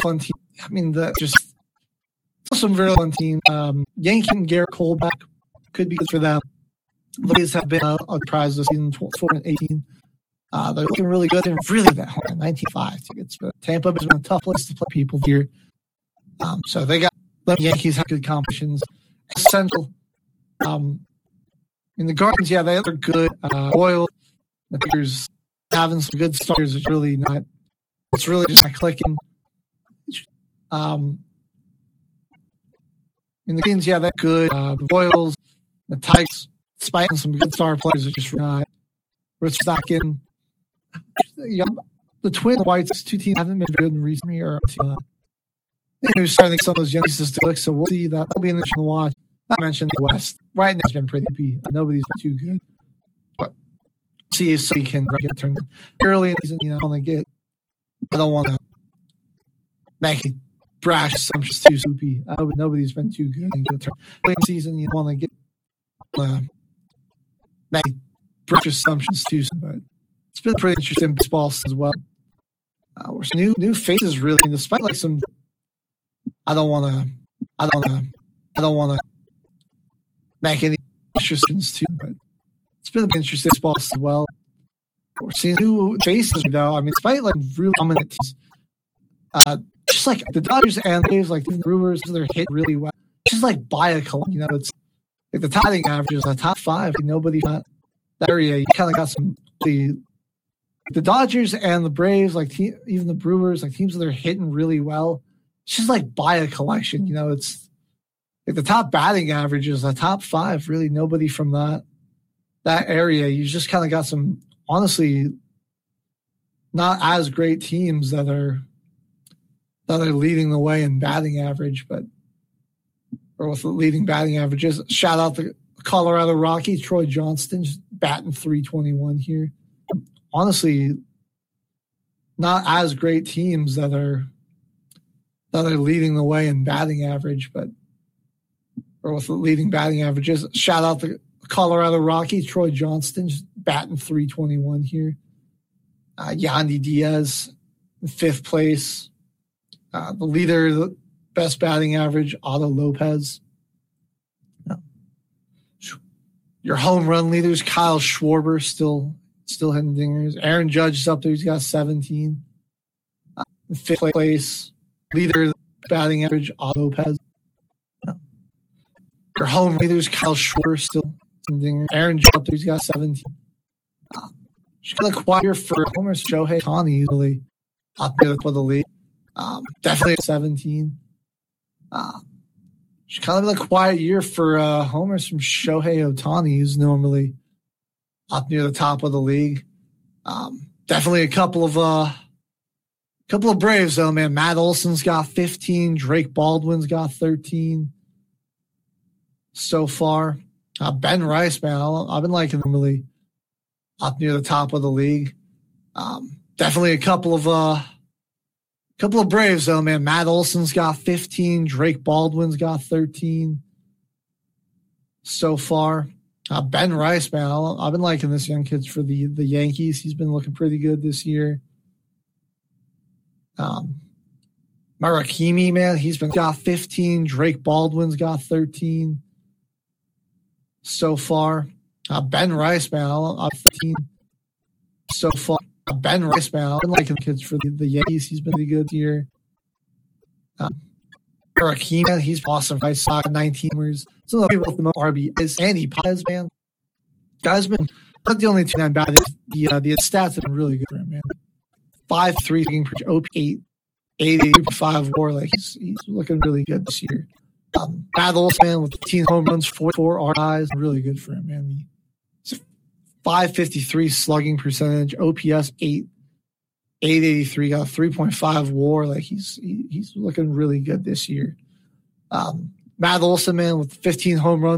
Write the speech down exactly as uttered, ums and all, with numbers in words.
fun team. I mean, the just some very fun team. Um, Yankee and Garrett Cole back could be good for them. The Rays have been a, a prize this season, four and eighteen. Uh, they're looking really good. They're really that hard, nineteen five tickets. But Tampa has been a tough place to play people here. Um, so they got the Yankees have good competitions. Central. Um, in the Guardians, yeah, they, they're good. Uh, Oil, the Lakers having some good starters. It's really not. It's really just not clicking. Um, in the Guardians, yeah, they're good. Uh, the Royals, the Tigers, despite some good star players, are just not. It's not getting. You know, the Twins, the Whites, two teams haven't been good in recent years. Uh, they're starting to get some of those youngsters to click, so we'll see that. That'll be interesting to watch. I mentioned the West. Right now, it's been pretty deep. Nobody's been too good. But see if somebody can get turned early in the season. You know, I want to get. I don't want to make it brash assumptions too soupy. I hope nobody's been too good in the turn. Late in the season, you don't want to get uh, make brash assumptions too soon. But it's been pretty interesting baseball as well. Uh, we're some new new faces really, and despite like some. I don't want to. I don't want to. I don't want to. Make any interestions too, but it's been an interesting baseball as well. We're seeing new faces though. I mean, despite like really dominant teams, uh, just like the Dodgers and Braves, like the Brewers, they're hit really well. Just like by a column, you know, it's like the batting averages, the top five. Nobody got that area. You kind of got some the the Dodgers and the Braves, like te- even the Brewers, like teams that are hitting really well. It's just like by a collection, you know. It's like the top batting averages, the top five, really nobody from that that area. You just kind of got some, honestly, not as great teams that are that are leading the way in batting average, but or with the leading batting averages. Shout out to Colorado Rockies, Troy Johnston, just batting three twenty-one here. Honestly, not as great teams that are that are leading the way in batting average, but or with the leading batting averages. Shout out to Colorado Rockies, Troy Johnston, just batting three twenty-one here. Uh, Yandy Diaz, in fifth place. Uh, the leader, the best batting average, Otto Lopez. No. Your home run leaders, Kyle Schwarber, still still hitting dingers. Aaron Judge is up there. He's got seventeen. Uh, in fifth place. Leader, batting average, Otto Lopez. Your home leaders, Kyle Schwarber, still hitting dingers. Aaron Judge up there. He's got seventeen. Uh, just going to acquire for Homer Shohei Ohtani, really up there for the league. Um, definitely at seventeen. Uh, it's kind of been a quiet year for uh, homers from Shohei Ohtani, who's normally up near the top of the league. Um, definitely a couple of uh, couple of Braves though, man. Matt Olson's got fifteen. Drake Baldwin's got thirteen so far. Uh, Ben Rice, man, I've been liking him really up near the top of the league. Um, definitely a couple of uh. Couple of Braves, though, man. Matt Olson's got fifteen. Drake Baldwin's got thirteen so far. Uh, Ben Rice, man, I've been liking this young kid for the, the Yankees. He's been looking pretty good this year. Um, Marakimi, man, he's been got fifteen. Drake Baldwin's got thirteen so far. Uh, Ben Rice, man, I've thirteen so far. Ben Rice, man, I've been liking kids for the, the Yankees. He's been pretty good here. Um, Arakina, he's awesome. I saw nineteen-ers. Some of the people with the most R B is Andy Paz, man. Guy's been not the only two that bad. The uh, the stats have been really good for him, man. Five three per O P eight, eight eighty five WAR. Like he's he's looking really good this year. Um, Matt Olson, man, with fifteen home runs, forty-four R Is, really good for him, man. He, five fifty-three slugging percentage, O P S eight, eight eighty-three, got a three point five WAR. Like he's he, he's looking really good this year. Um, Matt Olson, man, with fifteen home runs.